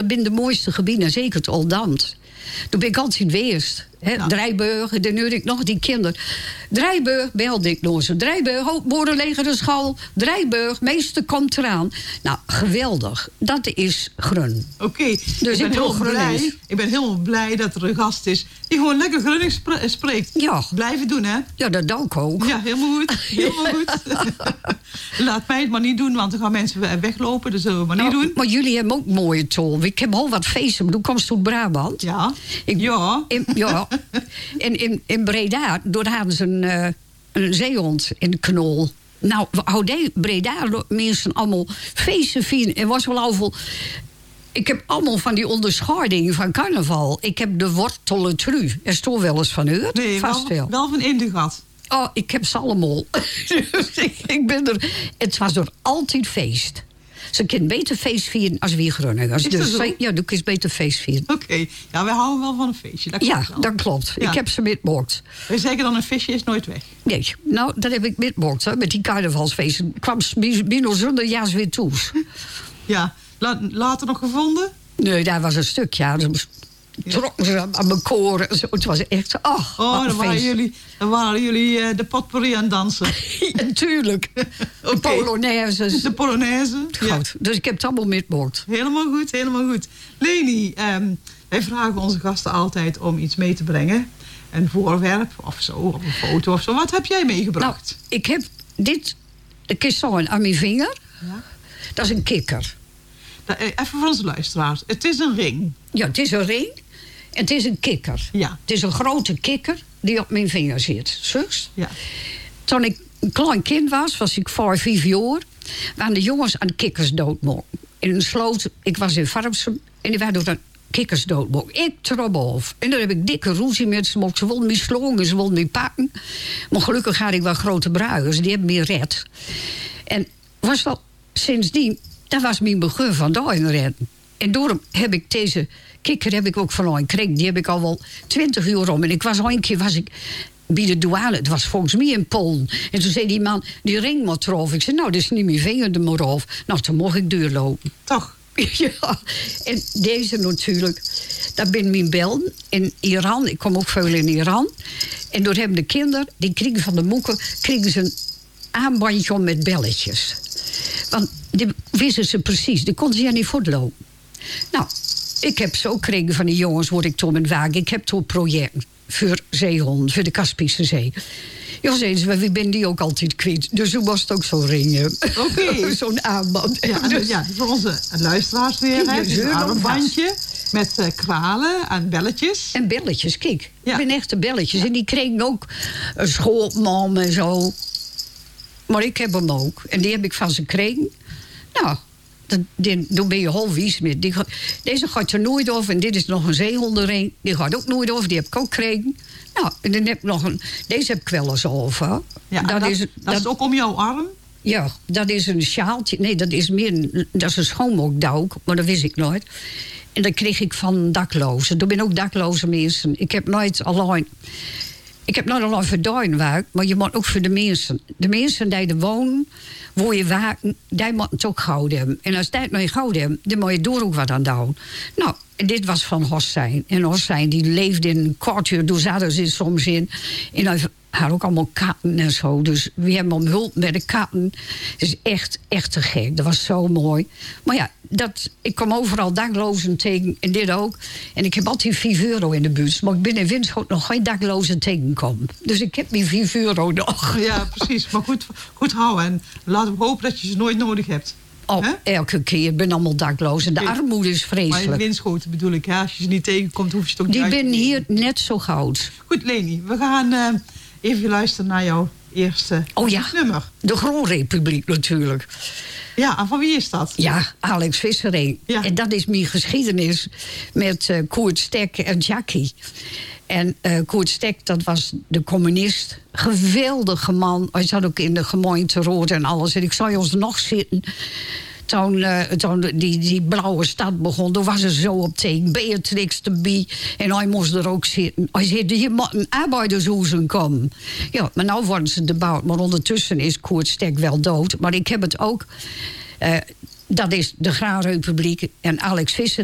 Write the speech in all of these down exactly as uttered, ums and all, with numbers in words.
zijn de mooiste gebieden, zeker het Oldambt. Toen ben ik altijd geweest. Hè, ja. Drijburg, dan hoorde ik nog die kinderen. Drijburg, belde ik nog zo. Drijburg, oh, boerenleger de school. Drijburg, meester komt eraan. Nou, geweldig. Dat is Grun. Oké, okay. Dus ik, ik, ben heel blij, ik ben helemaal blij dat er een gast is die gewoon lekker Grunnings spre- spreekt. Ja. Blijven doen, hè? Ja, dat doe ik ook. Ja, helemaal goed. Helemaal ja. goed. Laat mij het maar niet doen, want dan gaan mensen weglopen. Dat zullen we maar niet nou, doen. Maar jullie hebben ook mooie tol. Ik heb al wat feesten. Maar toen kwam ze uit Brabant. Ja. Ik, ja. In, ja. En in, in Breda, door hadden ze een, uh, een zeehond in de knol. Nou, hoe deed Breda mensen allemaal feesten vieren. Er was wel al veel... Ik heb allemaal van die onderscheidingen van carnaval. Ik heb de wortelentru. Er is toch wel eens van u? Nee, vast wel, wel. wel van Indegat. Oh, ik heb ze allemaal. Dus ik, ik ben er... Het was er altijd feest. Ze kunnen beter feest vieren als we hier Grunnigers. Dus zo? ja, doe ik eens beter feest vieren. Oké, okay. Ja, wij houden wel van een feestje. Dat ja, wel. dat klopt. Ja. Ik heb ze mitbokt. Wij zeggen dan een visje is nooit weg. Nee, nou, dat heb ik mitbokt. Met die carnavalsfeesten kwam ze binnen zonder jaars weer toe. Ja, La- later nog gevonden? Nee, daar was een stuk, ja. Trokken ze aan mijn koren. Zo. Het was echt, ach, oh, dan waren, jullie, dan waren jullie uh, de potpourri aan het dansen. Ja, tuurlijk. De okay. Polonaises. De Polonaise. Ja. Dus ik heb het allemaal mitbokt. Helemaal goed, helemaal goed. Leni, um, wij vragen onze gasten altijd om iets mee te brengen. Een voorwerp of zo, of een foto of zo. Wat heb jij meegebracht? Nou, ik heb dit, ik is zo aan mijn vinger. Ja. Dat is een kikker. Even voor onze luisteraars. Het is een ring. Ja, het is een ring. En het is een kikker. Ja. Het is een grote kikker die op mijn vinger zit. Zus? Ja. Toen ik een klein kind was, was ik voor vijf jaar... waren de jongens aan kikkers doodmoord. In een sloot, ik was in Farmsum... en die waren door een kikkers doodmoord. Ik trok af. En dan heb ik dikke ruzie met ze. Ze wilden me slongen, ze wilden me pakken. Maar gelukkig had ik wel grote bruigers. Die hebben me red. En was wel sindsdien... dat was mijn begin van duinrennen. En daarom heb ik deze kikker heb ik ook van een kreeg. Die heb ik al wel twintig uur om. En ik was al een keer was ik bij de douane. Het was volgens mij in Polen. En toen zei die man, die ring moet eraf. Ik zei, nou, dat is niet mijn vinger er maar af. Nou, toen mocht ik doorlopen. Toch? Ja. En deze natuurlijk. Dat ben mijn bel in Iran. Ik kom ook veel in Iran. En door hebben de kinderen, die kregen van de moeken... kregen ze een aanbandje om met belletjes. Want die wisten ze precies. Die konden ze ja niet voortlopen. Nou, ik heb zo gekregen van die jongens, word ik toen met wagen. Ik heb toen een project voor zeehonden, voor de Kaspische Zee. Ja, zeiden ze, wie ben die ook altijd kwijt. Dus toen was het ook zo'n ringen. Oké. Okay. Zo'n aanband. Ja, dus, ja, voor onze luisteraars weer. Hè, dus een armbandje met uh, kralen en belletjes. En belletjes, kijk. Ja. Ik ben echte belletjes. Ja. En die kregen ook een schoolmam en zo. Maar ik heb hem ook. En die heb ik van ze gekregen. Nou, dan ben je holwies met. Die, deze gaat er nooit over. En dit is nog een zeehondenring. Die gaat ook nooit over. Die heb ik ook gekregen. Nou, en dan heb ik nog een... Deze heb ik wel eens over. Ja, dat, dat, is, dat, dat is ook om jouw arm? Ja, dat is een sjaaltje. Nee, dat is meer een, dat is een schoonmaakdoek. Maar dat wist ik nooit. En dat kreeg ik van daklozen. Er ben ook dakloze mensen. Ik heb nooit alleen... Ik heb nooit alleen voor duinwerk, maar je moet ook voor de mensen. De mensen die er wonen, waar je waken, die moeten het ook goud hebben. En als die het nou goud hebben, dan moet je door ook wat aan doen. Nou, en dit was van Hossijn. En Hossijn, die leefde in een kwartier, toen zaten ze soms in. En hij had ook allemaal katten en zo. Dus we hebben om hulp met de katten. Het is echt, echt te gek. Dat was zo mooi. Maar ja, dat, ik kom overal daklozen tegen. En dit ook. En ik heb altijd vijf euro in de buurt. Maar ik ben in Winschoten nog geen daklozen tegenkom. Dus ik heb die vijf euro nog. Ja, precies. Maar goed, goed houden. En laten we hopen dat je ze nooit nodig hebt. Oh, He? elke keer. Ik ben allemaal dakloos. En de okay. armoede is vreselijk. Maar in Winschoten bedoel ik. Ja, als je ze niet tegenkomt, hoef je het ook die niet uit te ben hier net zo goud. Goed, Leni. We gaan uh, even luisteren naar jouw eerste oh, ja. nummer. De Groenrepubliek natuurlijk. Ja, en van wie is dat? Ja, Alex Vissering. Ja. En dat is mijn geschiedenis met uh, Koert Stek en Jackie. En uh, Koert Stek, dat was de communist. Geweldige man. Hij zat ook in de gemeente Rood en alles. En ik zou ons nog zitten. Toen, uh, toen die, die blauwe stad begon, toen was er zo op tegen. Beatrix de Bie. En hij moest er ook zitten. Hij zei, hier moet een arbeidershuizen komen. Ja, maar nou worden ze gebouwd. Maar ondertussen is Koert Stek wel dood. Maar ik heb het ook... Uh, dat is de Graanrepubliek. En Alex Vissering,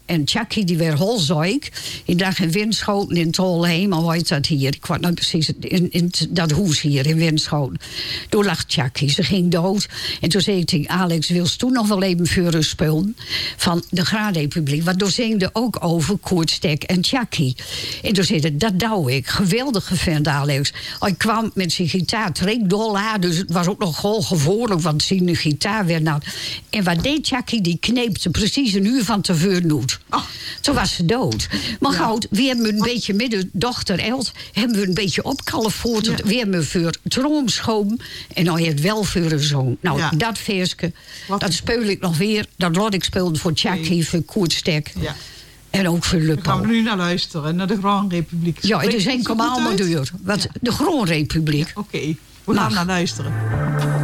En Chucky, die werd holzoik. Die lag in Winschoten in Tolheim, maar hoe heet dat hier? Ik weet niet precies, in, in dat hoes hier in Winschoten. Toen lag Chucky, ze ging dood. En toen zei ik tegen Alex, wilst toen nog wel even voor een spullen van de Graanrepubliek? Want toen zingde ook over Koert Stek en Chucky. En toen zei hij, dat douw ik. Geweldige vent, Alex. Hij kwam met zijn gitaar, trekdol aan, dus het was ook nog gewoon gevoelig, want zijn gitaar werd nou. En wat deed Chucky? Die kneepte precies een uur van tevoren doet. Oh. Toen was ze dood. Maar ja. Goud, we hebben een beetje met de dochter Els, hebben we een beetje opkallevoerd. Ja. We hebben voor Troomschoon en hij heeft wel voor een zoon. Nou, ja. dat versje, dat speel ik nog weer. Dat laat ik spelen voor Chucky, nee. voor Koert Stek. Ja. En ook voor Lupo. Dan gaan we nu naar luisteren, naar de Graanrepubliek. Ja, het is enkel allemaal duur. Wat, ja. De Graanrepubliek. Ja, oké, okay. we gaan naar luisteren.